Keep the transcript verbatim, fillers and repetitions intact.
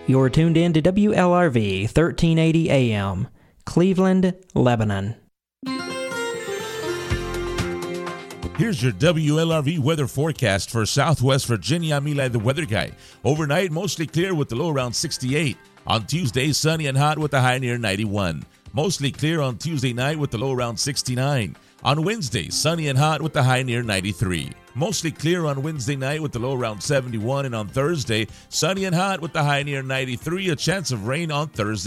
You're tuned in to W L R V thirteen eighty A M, Cleveland, Lebanon. Here's your W L R V weather forecast for Southwest Virginia. I'm Eli, the weather guy. Overnight, mostly clear with the low around sixty-eight. On Tuesday, sunny and hot with the high near ninety-one. Mostly clear on Tuesday night with the low around sixty-nine. On Wednesday, sunny and hot with the high near ninety-three. Mostly clear on Wednesday night with the low around seventy-one. And on Thursday, sunny and hot with the high near ninety-three. A chance of rain on Thursday.